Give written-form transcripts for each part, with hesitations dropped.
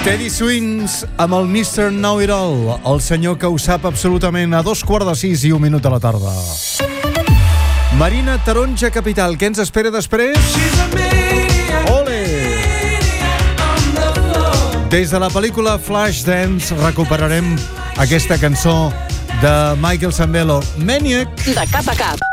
Teddy Swims amb el Mr. Know-It-All, el senyor que ho sap absolutament, a 6:45 i 1 minut de la tarda. Marina Taronja Capital, què ens espera després? Ole! Des de la pel·lícula Flashdance recuperarem aquesta cançó de Michael Sambello, Maniac. De cap a cap.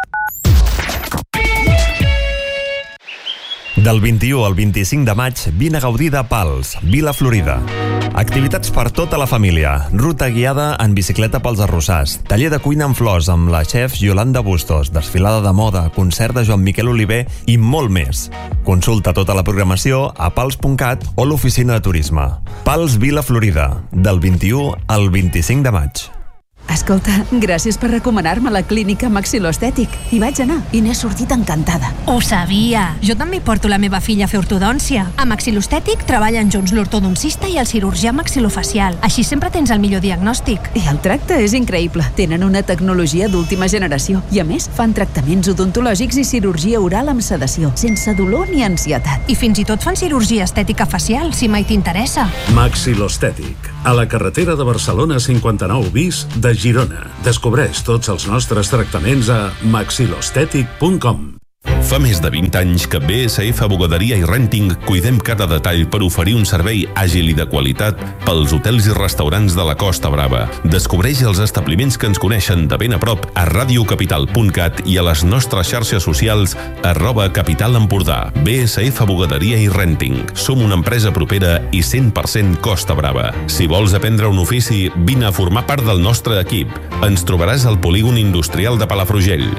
Del 21 al 25 de maig, vine a gaudir de Pals, Vila Florida. Activitats per tota la família, ruta guiada en bicicleta pels arrossars, taller de cuina amb flors amb la xef Yolanda Bustos, desfilada de moda, concert de Joan Miquel Oliver i molt més. Consulta tota la programació a pals.cat o l'oficina de turisme. Pals Vila Florida, del 21 al 25 de maig. Escolta, gràcies per recomanar-me la clínica Maxil·loestètic. Hi vaig anar i n'he sortit encantada. Ho sabia. Jo també porto la meva filla a fer ortodòncia. A Maxil·loestètic treballen junts l'ortodoncista i el cirurgià maxil·lofacial. Així sempre tens el millor diagnòstic. I el tracte és increïble. Tenen una tecnologia d'última generació. I a més, fan tractaments odontològics i cirurgia oral amb sedació, sense dolor ni ansietat. I fins i tot fan cirurgia estètica facial, si mai t'interessa. Maxil·loestètic. A la carretera de Barcelona 59 bis de Girona. Descobreix tots els nostres tractaments a maxil·loestètic.com. Fa més de 20 anys que BSF Bugaderia i Renting cuidem cada detall per oferir un servei àgil i de qualitat pels hotels i restaurants de la Costa Brava. Descobreix els establiments que ens coneixen de ben a prop a radiocapital.cat i a les nostres xarxes socials @capitalempordà. BSF Bugaderia i Renting. Som una empresa propera i 100% Costa Brava. Si vols aprendre un ofici, vine a formar part del nostre equip. Ens trobaràs al polígon industrial de Palafrugell.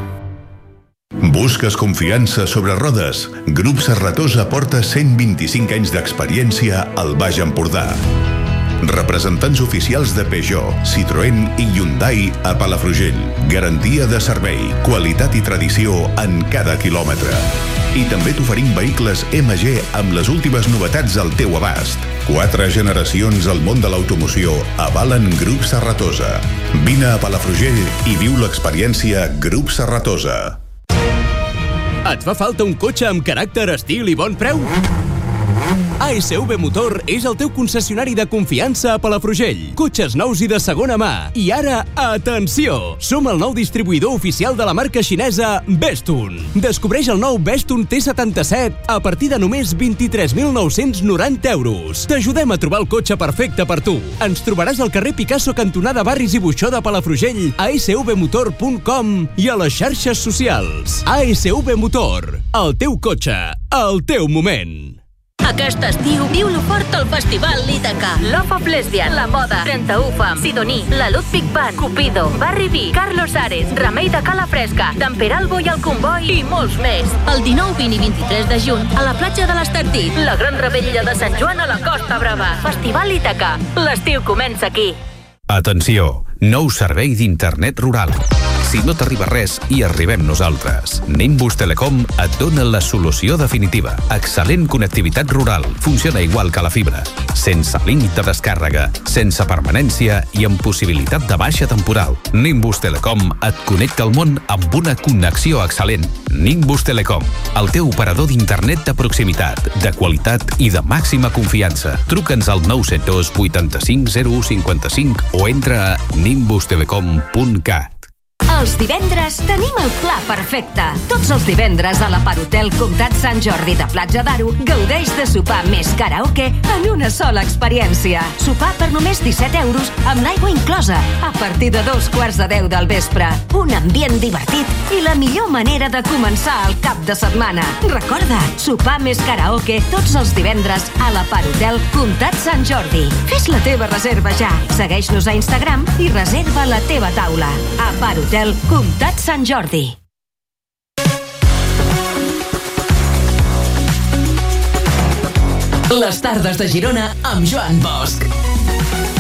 Busques confiança sobre rodes? Grup Serratosa porta 125 anys d'experiència al Baix Empordà. Representants oficials de Peugeot, Citroën i Hyundai a Palafrugell. Garantia de servei, qualitat i tradició en cada quilòmetre. I també t'oferim vehicles MG amb les últimes novetats al teu abast. 4 generacions al món de l'automoció avalen Grup Serratosa. Vine a Palafrugell i viu l'experiència Grup Serratosa. Et fa falta un cotxe amb caràcter, estil i bon preu? ASV Motor és el teu concessionari de confiança a Palafrugell. Cotxes nous i de segona mà. I ara, atenció! Som el nou distribuïdor oficial de la marca xinesa Bestun. Descobreix el nou Bestun T77 a partir de només 23.990 euros. T'ajudem a trobar el cotxe perfecte per tu. Ens trobaràs al carrer Picasso, cantonada Barris i Buixó de Palafrugell, a svmotor.com i a les xarxes socials. ASV Motor, el teu cotxe, el teu moment. Aquest estiu, viu-lo fort al Festival Ítaca. Love of Lesbian, La Moda, 31 Fam, Sidoní, La Ludwig Band, Cupido, Barry B, Carlos Ares, Remei de Cala Fresca, d'en Peralbo i el Comboi i molts més. El 19, 20 i 23 de juny a la platja de l'Estartit. La gran revetlla de Sant Joan a la Costa Brava. Festival Ítaca. L'estiu comença aquí. Atenció, nou servei d'internet rural. Si no t'arriba res, hi arribem nosaltres. Nimbus Telecom et dona la solució definitiva. Excel·lent connectivitat rural. Funciona igual que la fibra. Sense límit de descàrrega, sense permanència i amb possibilitat de baixa temporal. Nimbus Telecom et connecta al món amb una connexió excel·lent. Nimbus Telecom, el teu operador d'internet de proximitat, de qualitat i de màxima confiança. Truca'ns al 972 85 0155 o entra a nimbustelecom.cat. Els divendres tenim el pla perfecte. Tots els divendres a la Parhotel Comtat Sant Jordi de Platja d'Aro gaudeix de sopar més karaoke en una sola experiència. Sopar per només 17 euros amb l'aigua inclosa a partir de 9:15 del vespre. Un ambient divertit i la millor manera de començar el cap de setmana. Recorda, sopar més karaoke tots els divendres a la Parhotel Comtat Sant Jordi. Fes la teva reserva ja. Segueix-nos a Instagram i reserva la teva taula. A Parhotel Comtat Sant Jordi. Les tardes de Girona amb Joan Bosch.